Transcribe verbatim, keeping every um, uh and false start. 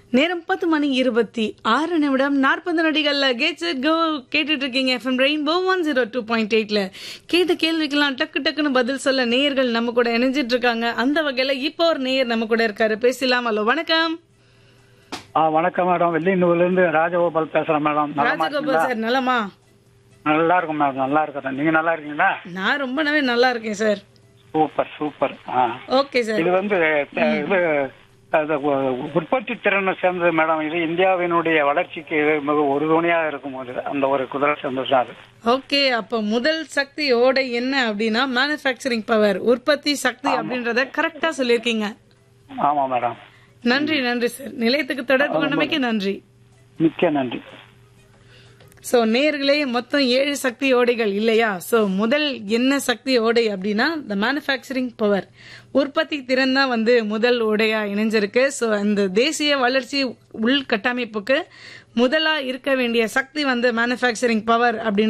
நேரம் பத்து மணி இருபத்தி ஆறு நிமிடம் நாற்பது நொடிகள்ல கெட்ஸ் இட் கோ கேட்டுட்டு இருக்கீங்க FM rainbow one zero two point எயிட்ல கேட்ட கேள்விக்கெல்லாம் டக்கு டக்குன்னு பதில் சொல்ல நேயர்கள் நம்ம கூட இணைஞ்சிட்டு இருக்காங்க. அந்த வகையில இப்போ ஒரு நேயர் நம்ம கூட இருக்காரு, பேசலாம். ஹலோ, வணக்கம். ஆ வணக்கம் மேடம், வெள்ளியனூர்ல இருந்து ராஜகோபால் பேசுறேன் மேடம். ராஜகோபால் சார், நலமா? நல்லா இருக்கும் மேடம், நல்லா இருக்கிறேன். நீங்க நல்லா இருக்கீங்களா? நான் ரொம்ப நவே நல்லா இருக்கேன் sir. Super super. Okay sir. இது வந்து இது உற்பத்தி திறனை சேர்ந்தது மேடம். இது இந்தியாவினுடைய வளர்ச்சிக்கு மிக உறுதுணையாக இருக்கும் போது அந்த ஒரு குதிரை சேர்ந்தது அது. ஓகே, அப்ப முதல் சக்தி ஓடை என்ன அப்படின்னா மேனுஃபேக்சரிங் பவர், உற்பத்தி சக்தி அப்படின்றத கரெக்டா சொல்லியிருக்கீங்க. ஆமா மேடம். நன்றி நன்றி சார், நிலையத்துக்கு தொடர்பு கொண்டமைக்கு நன்றி. மிக்க நன்றி. சோ நேர்களே, மொத்தம் ஏழு சக்தி ஓடைகள் இல்லையா? சோ முதல் என்ன சக்தி ஓடை அப்படின்னா த மேனுஃபேக்சரிங் பவர், உற்பத்தி திறன் தான் வந்து முதல் ஓடையா இணைஞ்சிருக்கு. சோ அந்த தேசிய வளர்ச்சி உள்கட்டமைப்புக்கு முதலா இருக்க வேண்டிய சக்தி வந்து மேனுஃபேக்சரிங் பவர் அப்படின்னு